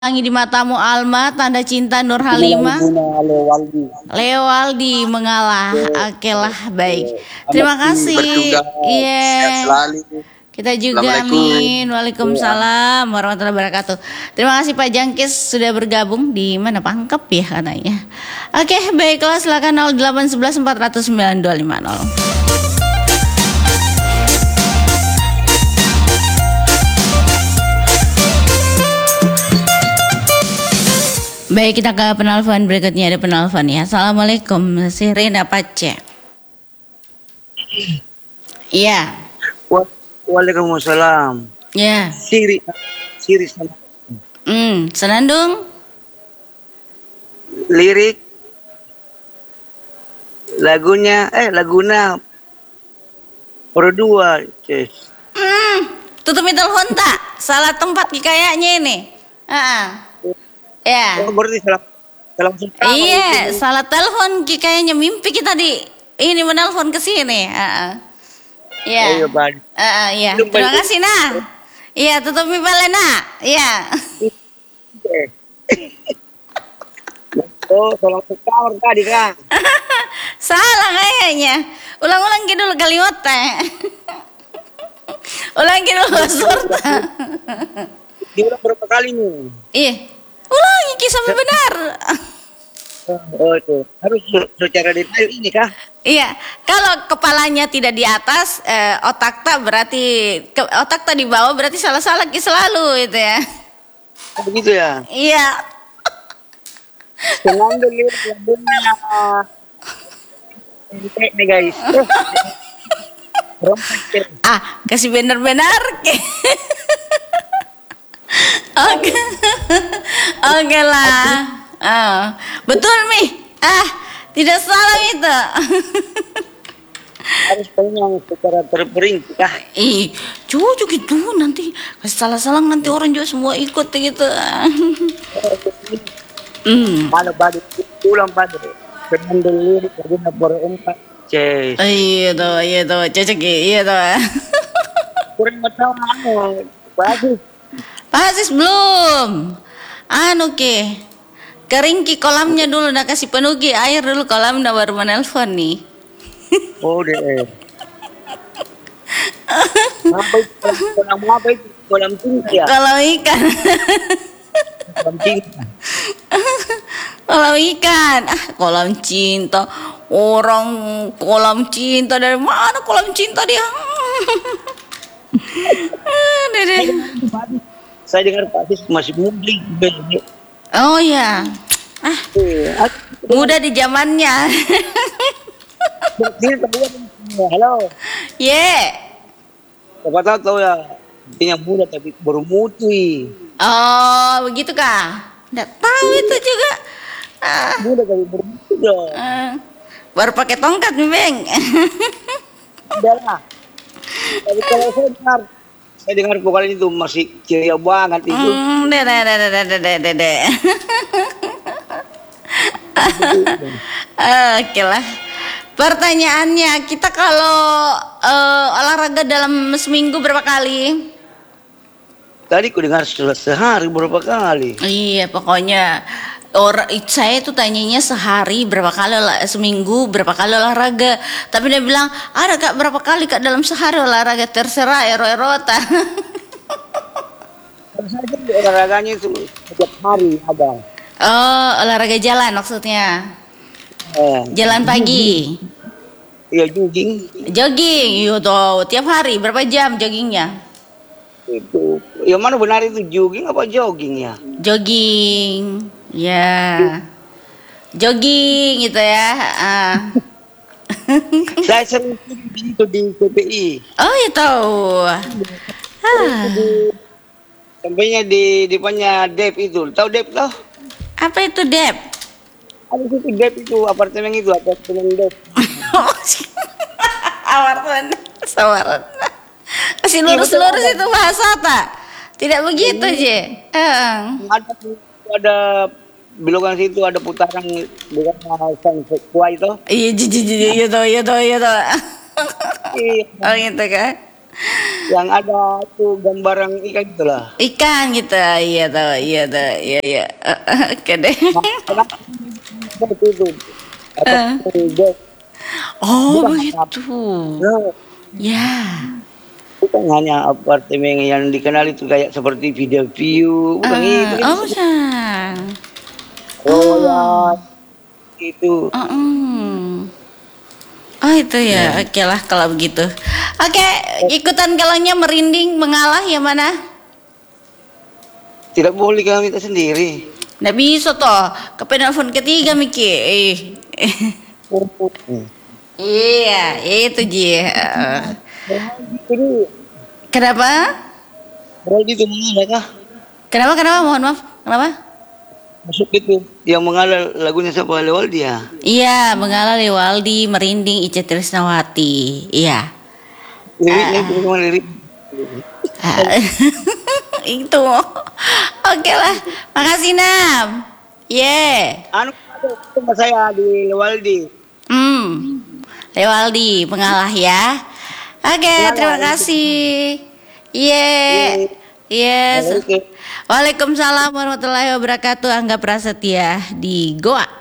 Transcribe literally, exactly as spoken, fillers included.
Pelangi di matamu Alma, tanda cinta Nur Halimah. Lewaldi. Lewaldi mengalah. Oke lah, baik. Terima kasih. Iya. Selalu. Kita juga amin. Waalaikumsalam warahmatullahi wabarakatuh. Terima kasih Pak Jangkis sudah bergabung di mana Pangkep ya katanya. Oke, baiklah silakan nol delapan satu satu empat nol sembilan dua lima nol. Baik, kita ke penelpon berikutnya. Ada penelpon ya. Assalamualaikum, si Rina Pace. Iya. Waalaikumsalam. Ya. Siri, Siri sama. Hmm, Senandung. Lirik lagunya, eh laguna berdua, Ces. Hmm, tutup telepon tak? Salah tempat kayaknya ini. Ah. Ya. Oh, berarti salah, salah iya, itu. Salah telepon kayaknya mimpi kita di ini menelpon ke sini. Heeh. Iya. Iya, Pak. Heeh, iya. Terima kasih, Nah. Iya, tutup balik, Nah. Iya. Oh, salah kamar tadi, Kang. Salah kayaknya. Ulang-ulang dulu kalimatnya. Ulangi dulu surta. Diulang berapa kali nih? Iya. Ulangi kisah benar. Oh itu harus secara detail ini kah? Iya, kalau kepalanya tidak di atas, eh, otak tak berarti ke, otak tak di bawah berarti salah-salah selalu itu ya. Oh, begitu ya? Iya. Senang dulu lagunya. Nih guys. Ah, kasih benar-benar. Oke, oke lah. Oh, betul Mi. Ah, tidak salah itu. Harus pengen secara terperinci kah? Ih, cucu gitu nanti kasih salah-salah nanti orang juga semua ikut gitu. Hmm. Kalau balik pulang pada pengen dulu jadi napor empat. Ces. Iya tuh, iya tuh, cocok iya tuh. Kurang tahu anu, bagus. Pak Aziz belum. Anu ke. Kering ki kolamnya dulu, nak kasih penuh ki air dulu kolamnya baru menelpon nih. Oh deh. Apa itu kolam apa itu? Kolam cinta ya? Kolam ikan. Kolam cinta. Kolam ikan. Ah, kolam cinta. Orang kolam cinta dari mana kolam cinta dia? Dede. Saya dengar Pak Aziz masih muda. Oh ya, ah, muda di zamannya. Halo. Ye. Yeah. Siapa tahu tahu ya, artinya muda tapi baru mutui. Oh, begitu kah? Nggak tahu itu juga. Ah. Muda tapi baru muda. Ah. Baru pakai tongkat nih, Bang. Udah lah. Tapi kalau saya dengar Saya dengar vokal itu masih ceria banget itu. Hmm, deh, deh, deh, deh, deh, deh, deh. Oke lah. Pertanyaannya, kita kalau uh, olahraga dalam seminggu berapa kali? Tadi ku dengar sehari berapa kali. Iya, pokoknya orang saya itu tanyanya sehari berapa kali lah, seminggu berapa kali olahraga, tapi dia bilang ada kak berapa kali kak dalam sehari olahraga, terserah ero erota. Saja olahraganya itu setiap hari ada. Oh, olahraga jalan maksudnya. Eh, jalan pagi. Iya jogging. Jogging, iya tuh tiap hari berapa jam joggingnya? Itu, yang mana benar itu jogging apa jogging ya? Jogging. Ya, jogging gitu ya. Ah. Saya sering itu di P P I. Oh ya tahu. Ah. Sampainya di depannya Dep itu, tahu Dep tahu? Apa itu Dep? Ada itu Dep itu apartemen itu apartemen Dep. Apartemen, sawaran. Kasih lurus-lurus itu bahasa tak? Tidak begitu je. Uh. Ada ada belokan situ ada putaran bukan sang kuai itu. Iya, iya, iya, iya, iya, iya, iya, iya. Oh gitu kan? Yang ada tuh gambaran ikan itulah. Ikan gitu. Iya tahu, iya tahu, iya iya. Oke deh. Nah, kenapa seperti itu? Apa Eh. itu? Oh Bukan begitu. Nah, Ya. bukan hanya apartemen yang dikenal itu kayak seperti video view, bukan itu. Eh, Ini oh bukan. Oh. Royal itu. Mm-mm. Oh itu ya, oke lah kalau begitu. Oke, ikutan kalangnya merinding, mengalah yang mana? Tidak boleh kami minta sendiri. Nggak bisa toh, ke penelpon ketiga Miki. Eh. Hmm. Iya, itu Ji. Eh, Ini Kenapa? Royal itu mengalah kah? Kenapa? Kenapa? Mohon maaf. Kenapa? Masuk itu yang mengalah lagunya siapa lewat dia. Iya, mengalah Lewaldi, merinding Ica Trisnawati. Iya. Liriknya itu memang lirik. Ah, itu. Oke lah. Makasih Nam. Yeah. Anu itu mas saya di Lewaldi. Hmm. Lewaldi mengalah ya. Oke, Mengalah, terima itu. kasih. Yeah. Yes. Oke. Waalaikumsalam warahmatullahi wabarakatuh. Angga Prasetya di Goa.